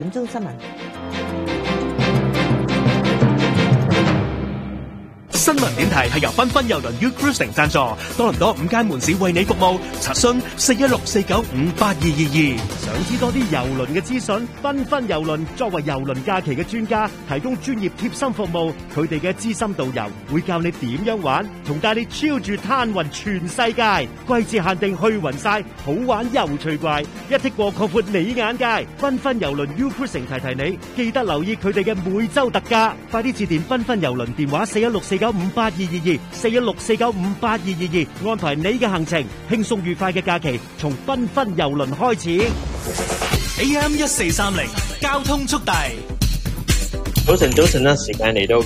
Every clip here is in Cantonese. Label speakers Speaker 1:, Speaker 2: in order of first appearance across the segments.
Speaker 1: 點鐘新聞。
Speaker 2: 新聞點睇係由繽紛郵輪 U Cruising 贊助，多倫多5間門市為你服務，查詢4164958222。
Speaker 3: 想知多啲郵輪嘅資訊？繽紛郵輪作為郵輪假期嘅專家，提供專業貼心服務。佢哋嘅資深導遊會教你點樣玩，同帶你超住攤勻全世界。季節限定去勻晒，好玩又趣怪，一剔過擴闊你眼界。繽紛郵輪 U Cruising 提提你，記得留意佢哋嘅每週特價。快啲致電繽紛郵輪電話4164958222，4164958222，安排你嘅行程，輕鬆愉快嘅假期，從繽紛郵輪開始。
Speaker 2: AM 1430交通速遞。
Speaker 4: 早晨啦，時間嚟到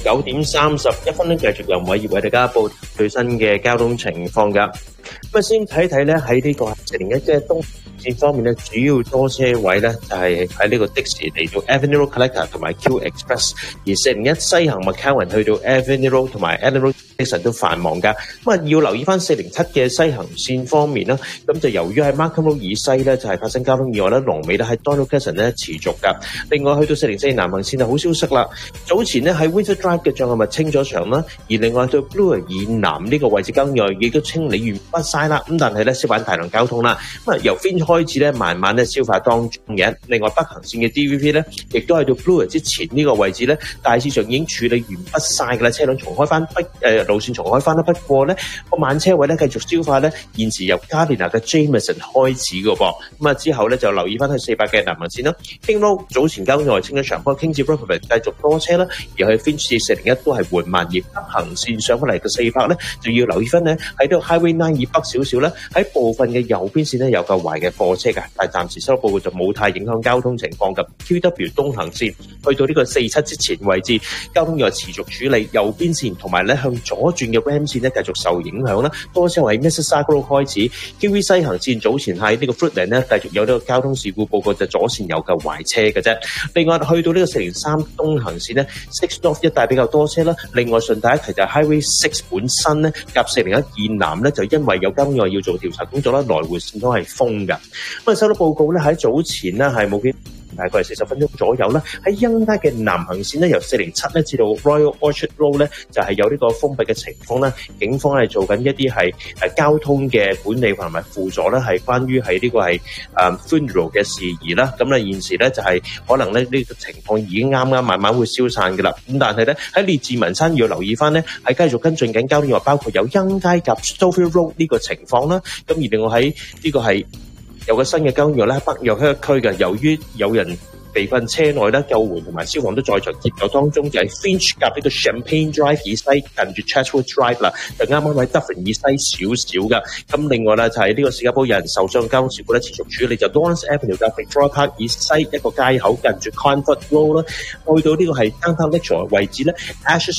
Speaker 4: 9:31咧，繼續由偉業為大家報最新嘅交通情況噶。咁啊，先睇睇咧喺呢個401嘅東線方面咧，主要多車位咧就係喺呢個的士嚟到 Avenue Road Collector 同埋 Q Express， 而401西行 McCowan 去到 Avenue Road 同埋 Allen Road Station 都繁忙噶。咁啊，要留意翻407嘅西行線方面啦，咁就由於喺 Markham Road 以西咧就係發生交通意外啦，龍尾咧喺 Donald Crescent 咧持續噶。另外去到404南行線就好消息啦，早前咧喺 Windsor Drive 嘅障礙物清咗場啦，而另外到 Bloor 以南呢個位置交通意外亦都清理完畢晒啦。咁但係咧消化大量交通啦，咁啊由 Finch 開始咧慢慢咧消化當中嘅。另外北行線嘅 DVP 咧亦都喺到 Bloor 之前呢個位置咧大致上已經處理完畢晒噶啦，車輛重開翻路線重開翻啦。不過咧個慢車位咧繼續消化咧，現時由加連納嘅 Jameson 開始噶噃。咁啊之後咧就留意翻去400嘅南行線啦。King Road 早前交通意外清咗場，不過 King 至 Brookhaven 繼續多車啦，而去 Finch 至401都係緩慢，而北行線上翻嚟嘅400咧就要留意翻咧喺度 Highway 9以北少少咧，喺部分嘅右邊線咧有嚿壞嘅貨車㗎，但係暫時收到報告就冇太影響交通情況㗎。QW 東行線去到呢個47之前位置，交通又持續處理，右邊線同埋咧向左轉嘅 Ram 線咧繼續受影響啦，多車位喺 Mississauga Road 開始。QV 西行線早前喺呢個 Fruitland 咧繼續有呢個交通事故報告，就左線有嚿壞車嘅啫。另外去到呢個403東行線咧 Six North 一帶比較多車啦。另外順帶一提就係 Highway 6本身咧夾401以南咧就因為有交通意外要做調查工作啦，來回線都係封㗎。咁啊收到報告咧喺早前咧係冇幾大概係40分鐘左右啦，喺恩達嘅南行線咧由407咧至到 Royal Orchard Road 咧就係有呢個封閉嘅情況啦。警方係做緊一啲係交通嘅管理同埋輔助咧，係關於係呢個係funeral 嘅事宜啦。咁咧現時咧就係可能咧呢個情況已經啱慢慢會消散㗎啦。咁但係咧喺列治文山要留意翻咧，係繼續跟進緊交通意外，包括有恩街夾 Stouffville Road 呢個情況啦。咁而另外喺呢個係有個新嘅交通意外咧，北約區嘅，由於有人被困車內咧，救援同埋消防都在場協助當中，就係 Finch 夾呢個 Champagne Drive 以西近住 Chatswood Drive 啦，就啱啱喺 Dufferin 以西少少噶。咁另外咧就係呢個士嘉堡有人受傷交通事故咧持續處理，就 Lawrence Avenue 嘅 Victoria Park 以西一個街口近住 Concord Road 啦，去到呢個係 Downtown Lakeshore 位置咧 Ashes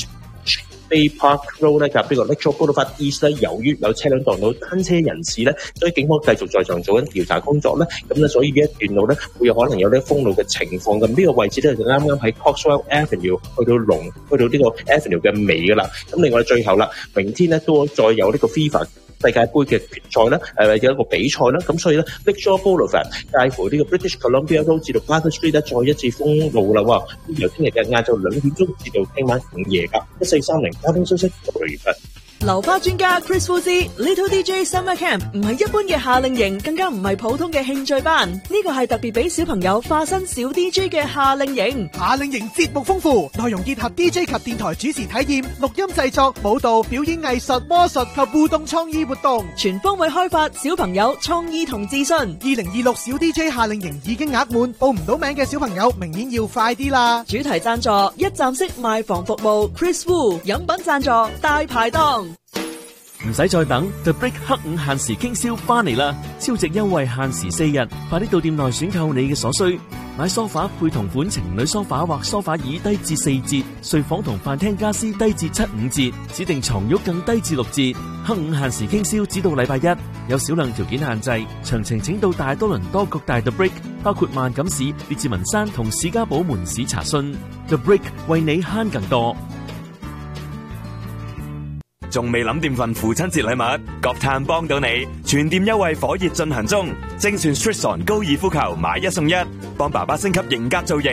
Speaker 4: Bay Park Road 咧，及呢個 Lakeshore Boulevard East 咧，由於有車輛撞到單車人士咧，所以警方繼續在場做緊調查工作咧。咁咧，所以呢一段路咧會有可能有啲封路嘅情況。咁呢個位置咧就啱啱喺 Coxwell Avenue 去到呢個 Avenue 嘅尾噶啦。咁另外最後啦，明天咧都再有呢個 FIFA世界盃嘅決賽啦，有一個比賽啦，咁所以咧 Lakeshore Boulevard 介乎呢個 British Columbia Road 至到 Barker Street 咧，再一次封路啦喎。由聽日嘅晏晝2點鐘至到聽晚午夜㗎。1430交通消息到嚟完畢。
Speaker 5: 流花專家 Chris Fuzi Little DJ Summer Camp 唔係一般嘅夏令營，更加唔係普通嘅興趣班，呢個係特別俾小朋友化身小 DJ 嘅夏令營。
Speaker 6: 夏令營節目豐富，內容結合 DJ 及電台主持體驗、錄音製作、舞蹈、表演藝術、魔術及互動創意活動，
Speaker 5: 全方位開發小朋友創意同自信。
Speaker 6: 2026小 DJ 夏令營已經額滿，報唔到名嘅小朋友明年要快啲啦！
Speaker 5: 主題贊助一站式賣房服務 Chris Wu， 飲品贊助大排檔。
Speaker 3: 唔使再等 The Brick 黑五限時傾銷翻嚟啦！超值優惠限時4日，快啲到店內選購你嘅所需。買梳化配同款情侶梳化或梳化椅低至4折，睡房同飯廳家私低至7-5折，指定床褥更低至6折。黑五限時傾銷只到禮拜一，有少量條件限制。詳情請到大多倫多各大 The Brick， 包括萬錦市、列治文山同士嘉堡門市查詢。The Brick 為你慳更多。
Speaker 7: 仲未諗掂份父親節禮物？國泰幫到你，全店優惠火熱進行中，精選 Stritton 高爾夫球買1送1，幫爸爸升級型格造型。